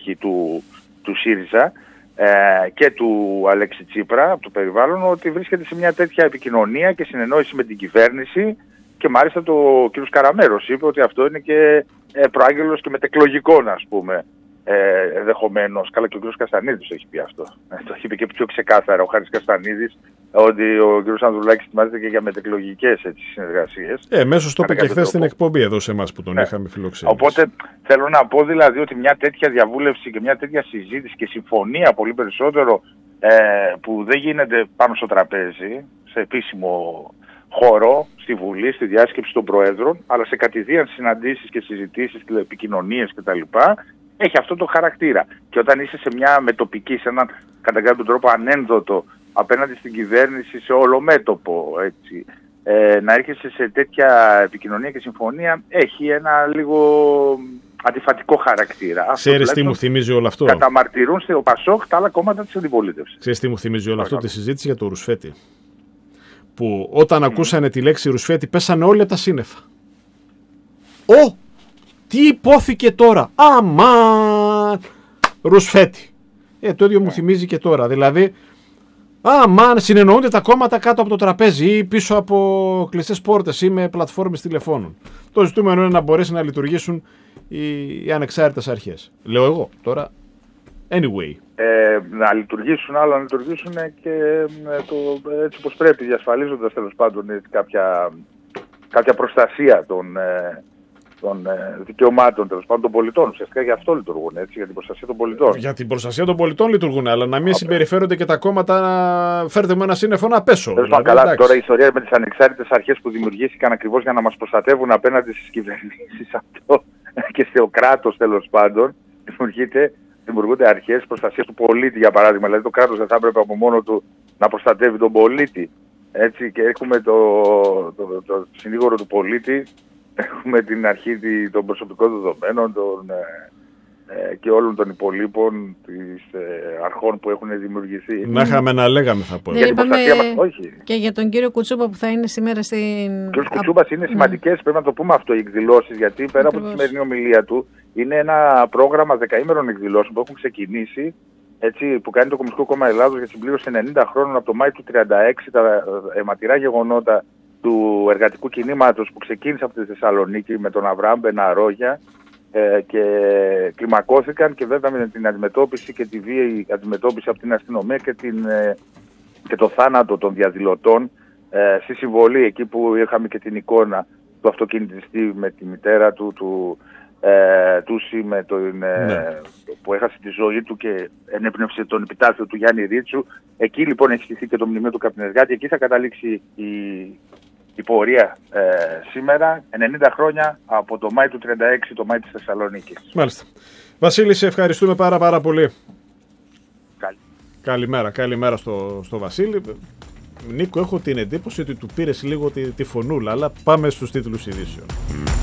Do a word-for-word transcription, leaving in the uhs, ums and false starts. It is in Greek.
στελέχη του, του ΣΥΡΙΖΑ ε, και του Αλέξη Τσίπρα, από το περιβάλλον, ότι βρίσκεται σε μια τέτοια επικοινωνία και συνεννόηση με την κυβέρνηση. Και μάλιστα το κ. Καραμέρος είπε ότι αυτό είναι και ε, προάγγελος και μετεκλογικών, ας πούμε, ε, ενδεχομένως. Καλά, και ο κ. Καστανίδης έχει πει αυτό. Ε, το έχει πει και πιο ξεκάθαρα ο Χάρης Καστανίδης, ότι ο κ. Ανδρουλάκης ετοιμάζεται και για μετεκλογικές συνεργασίες. Ε, μέσω το είπε και χθες στην εκπομπή εδώ σε εμάς που τον ναι. είχαμε φιλοξενήσει. Οπότε θέλω να πω δηλαδή ότι μια τέτοια διαβούλευση και μια τέτοια συζήτηση και συμφωνία πολύ περισσότερο ε, που δεν γίνεται πάνω στο τραπέζι, σε επίσημο χώρο, στη Βουλή, στη διάσκεψη των Προέδρων, αλλά σε κατηδίαν συναντήσεις και συζητήσεις, τηλεπικοινωνίες κτλ. Έχει αυτό το χαρακτήρα. Και όταν είσαι σε μια μετοπική, σε έναν κατά κάποιο τρόπο ανένδοτο απέναντι στην κυβέρνηση, σε όλο μέτωπο, έτσι, ε, να έρχεσαι σε τέτοια επικοινωνία και συμφωνία, έχει ένα λίγο αντιφατικό χαρακτήρα. Ξέρεις τι μου θυμίζει όλο αυτό? Καταμαρτυρούν στο ΠΑΣΟΚ τα άλλα κόμματα της αντιπολίτευσης. Ξέρεις τι μου θυμίζει όλο αυτό? Τη συζήτηση για το Ρουσφέτη. Που όταν mm. ακούσανε τη λέξη Ρουσφέτη πέσανε όλα τα σύννεφα. Ω! Τι υπόθηκε τώρα! Αμάν! Ρουσφέτη. Ε, το ίδιο mm. μου θυμίζει και τώρα. Δηλαδή, αμάν, συνεννοούνται τα κόμματα κάτω από το τραπέζι ή πίσω από κλειστές πόρτες ή με πλατφόρμες τηλεφώνων. Το ζητούμενο είναι να μπορέσει να λειτουργήσουν οι, οι ανεξάρτητες αρχές. Λέω εγώ τώρα. Anyway. Ε, να λειτουργήσουν, αλλά να λειτουργήσουν και ε, το, έτσι όπως πρέπει, διασφαλίζοντας τέλος πάντων κάποια, κάποια προστασία των, ε, των ε, δικαιωμάτων τέλος πάντων των πολιτών. Ουσιαστικά για αυτό λειτουργούν, έτσι, για την προστασία των πολιτών. Για την προστασία των πολιτών λειτουργούν, αλλά να μην okay. συμπεριφέρονται και τα κόμματα να φέρτε με ένα σύννεφο να πέσω. Δηλαδή, καλά, εντάξει. Τώρα η ιστορία με τις ανεξάρτητες αρχές που δημιουργήθηκαν ακριβώς για να μας προστατεύουν απέναντι στις κυβερνήσεις αυτό και στο κράτος τέλος πάντων, δημιουργείται. Δημιουργούνται αρχές προστασίας του πολίτη, για παράδειγμα. Δηλαδή το κράτος δεν θα έπρεπε από μόνο του να προστατεύει τον πολίτη. Έτσι, και έχουμε το, το, το, το συνήγορο του πολίτη, έχουμε την αρχή των προσωπικών δεδομένων των, ε, και όλων των υπολείπων της ε, αρχών που έχουν δημιουργηθεί. Να είχαμε να λέγαμε, θα πω. Δεν είπαμε όχι. Και για τον κύριο Κουτσούπα που θα είναι σήμερα στην... Ο κύριος Κουτσούπας είναι σημαντικές, ναι. Πρέπει να το πούμε αυτό, οι εκδηλώσεις, γιατί πέρα Ακριβώς. από τη σημερινή ομιλία του, είναι ένα πρόγραμμα δεκαήμερων εκδηλώσεων που έχουν ξεκινήσει, έτσι, που κάνει το Κομμουνιστικό Κόμμα Ελλάδος για συμπλήρωση ενενήντα χρόνων από το Μάη του τριάντα έξι, τα αιματηρά γεγονότα του εργατικού κινήματος που ξεκίνησε από τη Θεσσαλονίκη με τον Αβραάμ Μπεναρόγια ε, και κλιμακώθηκαν, και βέβαια με την αντιμετώπιση και τη βίαιη αντιμετώπιση από την αστυνομία και, την, ε, και το θάνατο των διαδηλωτών ε, στη συμβολή, εκεί που είχαμε και την εικόνα του αυτοκινητιστή με τη μητέρα του, του Ε, Τούση με τον, ε, ναι. που έχασε τη ζωή του και ενέπνευσε τον επιτάφιο του Γιάννη Ρίτσου. Εκεί λοιπόν έχει στηθεί και το μνημείο του Καπνεργάτη. Εκεί θα καταλήξει η, η πορεία ε, σήμερα, ενενήντα χρόνια από το Μάη του τριάντα έξι, το Μάη της Θεσσαλονίκης. Μάλιστα. Βασίλη, σε ευχαριστούμε πάρα πάρα πολύ. Καλή. Καλημέρα, καλημέρα στο, στο Βασίλη. Νίκο, έχω την εντύπωση ότι του πήρες λίγο τη, τη φωνούλα, αλλά πάμε στους τίτλους ειδήσεων.